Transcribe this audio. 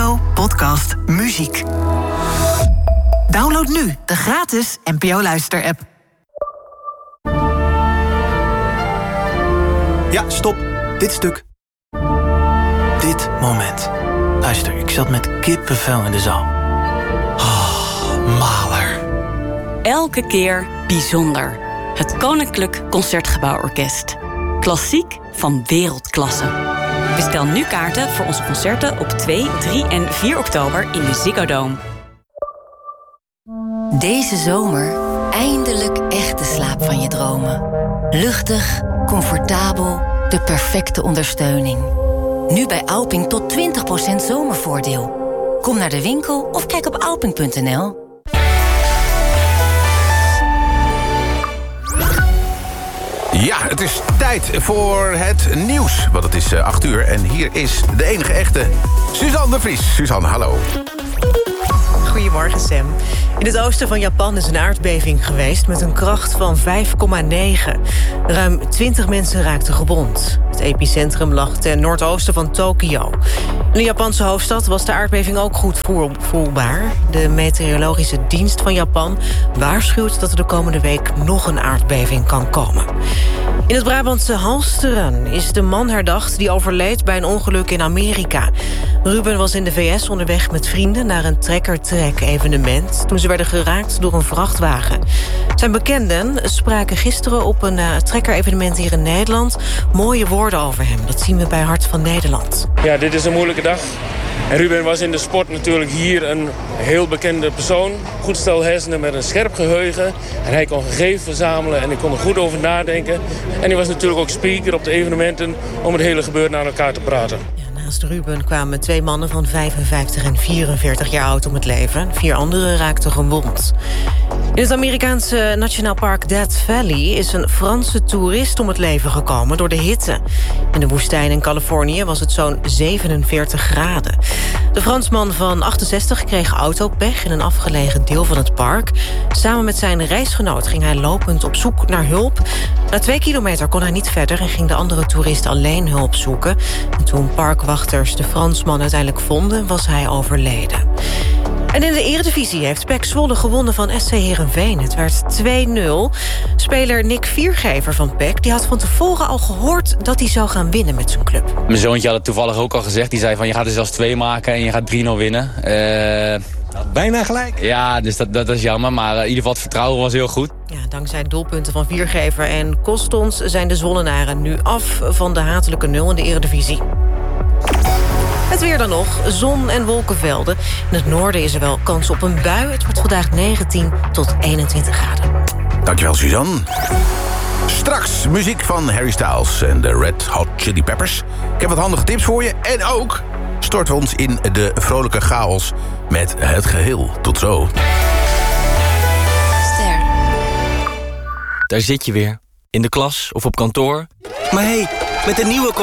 radio, podcast, muziek. Download nu de gratis NPO Luister-app. Ja, stop. Dit stuk. Dit moment. Luister, ik zat met kippenvel in de zaal. Mahler. Elke keer bijzonder. Het Koninklijk Concertgebouworkest. Klassiek van wereldklasse. Bestel nu kaarten voor onze concerten op 2, 3 en 4 oktober in de Ziggo Dome. Deze zomer eindelijk echte slaap van je dromen. Luchtig, comfortabel, de perfecte ondersteuning. Nu bij Alping tot 20% zomervoordeel. Kom naar de winkel of kijk op alping.nl. Ja, het is tijd voor het nieuws. Want het is 8 uur en hier is de enige echte Suzanne de Vries. Suzanne, hallo. Goedemorgen, Sam. In het oosten van Japan is een aardbeving geweest met een kracht van 5,9. Ruim 20 mensen raakten gewond. Het epicentrum lag ten noordoosten van Tokio. In de Japanse hoofdstad was de aardbeving ook goed voelbaar. De meteorologische dienst van Japan waarschuwt dat er de komende week nog een aardbeving kan komen. In het Brabantse Halsteren is de man herdacht die overleed bij een ongeluk in Amerika. Ruben was in de VS onderweg met vrienden naar een trekker-trek-evenement toen ze werden geraakt door een vrachtwagen. Zijn bekenden spraken gisteren op een trekker-evenement hier in Nederland mooie woorden over hem. Dat zien we bij Hart van Nederland. Ja, dit is een moeilijke dag. En Ruben was in de sport natuurlijk hier een heel bekende persoon. Goed stel hersenen met een scherp geheugen. En hij kon gegevens verzamelen en hij kon er goed over nadenken. En hij was natuurlijk ook speaker op de evenementen om het hele gebeuren aan elkaar te praten. Naast Ruben kwamen 2 mannen van 55 en 44 jaar oud om het leven. 4 anderen raakten gewond. In het Amerikaanse Nationaal Park Death Valley is een Franse toerist om het leven gekomen door de hitte. In de woestijn in Californië was het zo'n 47 graden. De Fransman van 68 kreeg autopech in een afgelegen deel van het park. Samen met zijn reisgenoot ging hij lopend op zoek naar hulp. Na 2 kilometer kon hij niet verder en ging de andere toerist alleen hulp zoeken. En toen parkwachters de Fransman uiteindelijk vonden, was hij overleden. En in de Eredivisie heeft PEC Zwolle gewonnen van SC Heerenveen. Het werd 2-0. Speler Nick Viergever van PEC die had van tevoren al gehoord dat hij zou gaan winnen met zijn club. Mijn zoontje had het toevallig ook al gezegd. Die zei van je gaat er zelfs 2 maken en je gaat 3-0 winnen. Bijna gelijk. Ja, dus dat is jammer. Maar in ieder geval het vertrouwen was heel goed. Ja, dankzij doelpunten van Viergever en Kostons zijn de Zwollenaren nu af van de hatelijke 0 in de Eredivisie. Het weer dan nog, zon en wolkenvelden. In het noorden is er wel kans op een bui. Het wordt vandaag 19 tot 21 graden. Dankjewel, Suzanne. Straks muziek van Harry Styles en de Red Hot Chili Peppers. Ik heb wat handige tips voor je. En ook storten we ons in de vrolijke chaos met het geheel. Tot zo. Ster. Daar zit je weer. In de klas of op kantoor. Maar hé, met een nieuwe